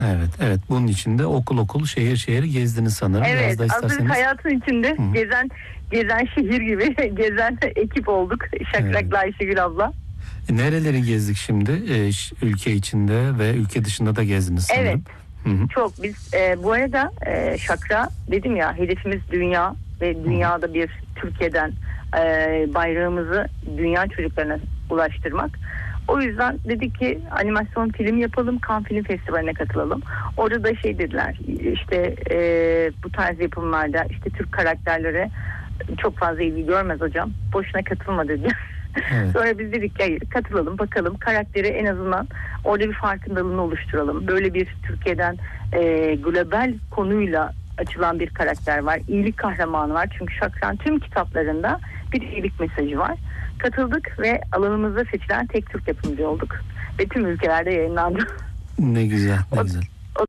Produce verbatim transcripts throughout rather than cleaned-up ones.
Evet, evet. Bunun için de okul okul, şehir şehir gezdiniz sanırım. Evet, Biraz da isterseniz. aslında hayatın içinde Hı. gezen gezen şehir gibi gezen ekip olduk. Şakrak'la evet. Ayşegül abla. E, nereleri gezdik şimdi? E, ülke içinde ve ülke dışında da gezdiniz sanırım. Evet. Hı-hı. Çok. Biz e, bu arada e, Şakra dedim ya, hedefimiz dünya ve dünyada Hı-hı. bir Türkiye'den e, bayrağımızı dünya çocuklarına ulaştırmak. O yüzden dedik ki animasyon film yapalım, Cannes Film Festivali'ne katılalım. Orada da şey dediler, işte e, bu tarz yapımlarda işte Türk karakterlere çok fazla ilgi görmez hocam, boşuna katılma dediler. Evet. Sonra biz dedik ki hayır, katılalım bakalım, karakteri en azından orada bir farkındalığını oluşturalım. Böyle bir Türkiye'den e, global konuyla açılan bir karakter var. İyilik kahramanı var. Çünkü Şakran tüm kitaplarında bir iyilik mesajı var. Katıldık ve alanımızda seçilen tek Türk yapımcı olduk. Ve tüm ülkelerde yayınlandı. Ne güzel, ne o, güzel. O,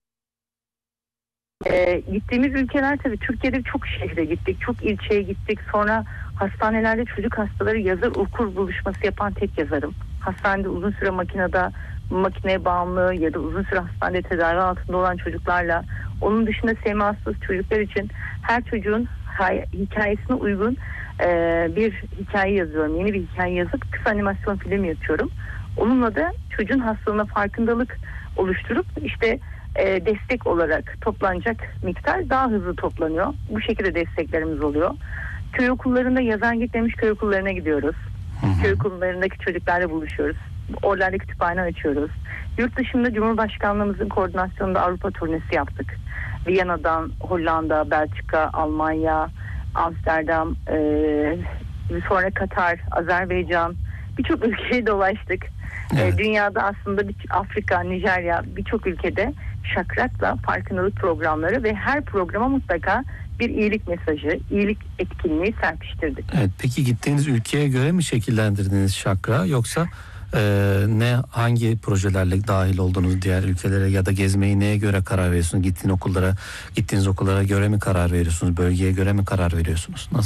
e, gittiğimiz ülkeler tabii, Türkiye'de çok şehre gittik, çok ilçeye gittik. Sonra hastanelerde çocuk hastaları yazar okur buluşması yapan tek yazarım. Hastanede uzun süre makinede makineye bağımlı ya da uzun süre hastanede tedavi altında olan çocuklarla, onun dışında semasız çocuklar için her çocuğun hikayesine uygun e, bir hikaye yazıyorum. Yeni bir hikaye yazıp kısa animasyon film yapıyorum. Onunla da çocuğun hastalığına farkındalık oluşturup işte e, destek olarak toplanacak miktar daha hızlı toplanıyor. Bu şekilde desteklerimiz oluyor. Köy okullarında yazar gitmemiş köy okullarına gidiyoruz. Hı hı. Köy okullarındaki çocuklarla buluşuyoruz. Oralarda kütüphane açıyoruz. Yurt dışında Cumhurbaşkanlığımızın koordinasyonunda Avrupa turnesi yaptık. Viyana'dan Hollanda, Belçika, Almanya, Amsterdam, e, sonra Katar, Azerbaycan, birçok ülkeyi dolaştık. Evet. E, dünyada aslında bir, Afrika, Nijerya, birçok ülkede Şakrak'la farkındalık programları ve her programa mutlaka bir iyilik mesajı, iyilik etkinliği serpiştirdik. Evet, peki gittiğiniz ülkeye göre mi şekillendirdiniz Şakra, yoksa e, ne hangi projelerle dahil oldunuz diğer ülkelere ya da gezmeyi neye göre karar veriyorsunuz? Gittiğiniz okullara, gittiğiniz okullara göre mi karar veriyorsunuz? Bölgeye göre mi karar veriyorsunuz? Nasıl?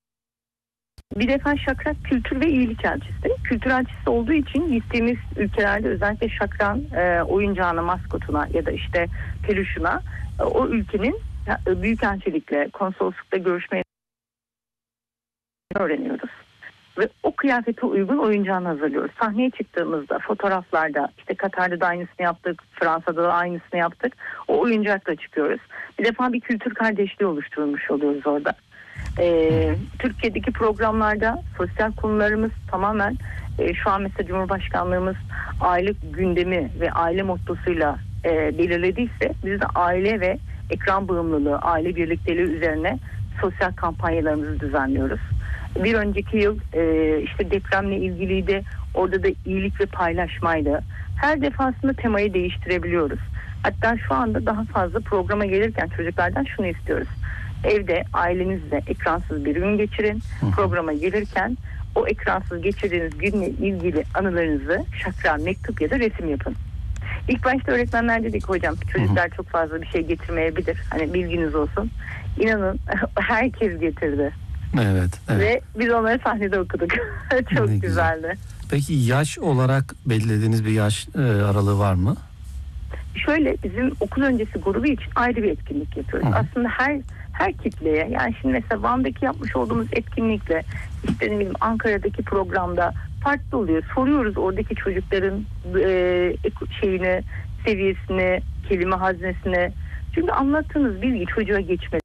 Bir defa Şakrak kültür ve iyilik elçisi. Kültür elçisi olduğu için gittiğimiz ülkelerde özellikle Şakrak'ın e, oyuncağına, maskotuna ya da işte peluşuna e, o ülkenin büyükelçilikle, konsoloslukla görüşmeyi öğreniyoruz. Ve o kıyafete uygun oyuncağını hazırlıyoruz. Sahneye çıktığımızda, fotoğraflarda, işte Katar'da da aynısını yaptık, Fransa'da da aynısını yaptık. O oyuncakla çıkıyoruz. Bir defa bir kültür kardeşliği oluşturulmuş oluyoruz orada. Ee, Türkiye'deki programlarda sosyal konularımız tamamen e, şu an mesela Cumhurbaşkanlığımız aile gündemi ve aile mottosuyla e, belirlediyse, biz de aile ve ekran bağımlılığı, aile birlikteliği üzerine sosyal kampanyalarımızı düzenliyoruz. Bir önceki yıl e, işte depremle ilgiliydi. Orada da iyilik ve paylaşmaydı. Her defasında temayı değiştirebiliyoruz. Hatta şu anda daha fazla programa gelirken çocuklardan şunu istiyoruz. Evde ailenizle ekransız bir gün geçirin. Programa gelirken o ekransız geçirdiğiniz günle ilgili anılarınızı şakra, mektup ya da resim yapın. İlk başta öğretmenler dedik hocam, çocuklar çok fazla bir şey getirmeyebilir. Hani bilginiz olsun. İnanın herkes getirdi. Evet, evet. Ve biz onları sahnede okuduk. Çok ne güzeldi. Güzel. Peki yaş olarak belirlediğiniz bir yaş e, aralığı var mı? Şöyle, bizim okul öncesi grubu için ayrı bir etkinlik yapıyoruz. Hı. Aslında her her kitleye, yani şimdi mesela Van'daki yapmış olduğumuz etkinlikle işte ne bileyim Ankara'daki programda farklı oluyor. Soruyoruz oradaki çocukların e, şeyini, seviyesini, kelime haznesini. Çünkü anlattığınız bilgi çocuğa geçmedi.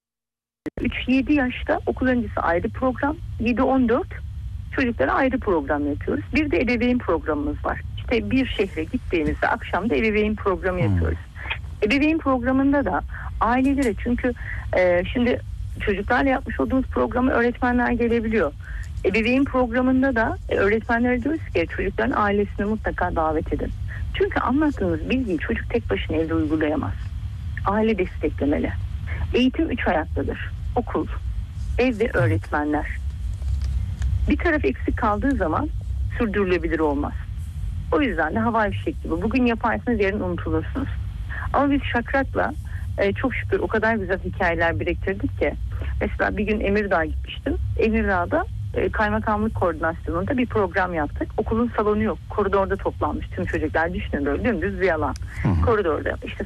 üç yedi yaşta okul öncesi ayrı program, yedi on dört çocuklara ayrı program yapıyoruz. Bir de ebeveyn programımız var. İşte bir şehre gittiğimizde akşam da ebeveyn programı yapıyoruz. Hmm. Ebeveyn programında da ailelere, çünkü e, şimdi çocuklarla yapmış olduğumuz programa öğretmenler gelebiliyor. Ebeveyn programında da e, öğretmenlere diyoruz ki çocukların ailesini mutlaka davet edin. Çünkü anlattığınız bilgiyi çocuk tek başına evde uygulayamaz. Aile desteklemeli. Eğitim üç ayaktadır. Okul, ev ve öğretmenler. Bir taraf eksik kaldığı zaman sürdürülebilir olmaz. O yüzden de havai fişek gibi. Bugün yaparsınız, yarın unutulursunuz. Ama biz Şakrak'la e, çok şükür o kadar güzel hikayeler biriktirdik ki. Mesela bir gün Emirdağ'a gitmiştim. Emirdağ'da e, kaymakamlık koordinasyonunda bir program yaptık. Okulun salonu yok. Koridorda toplanmış tüm çocuklar, düşünün böyle dümdüz bir alan. Hı hı. Koridorda işte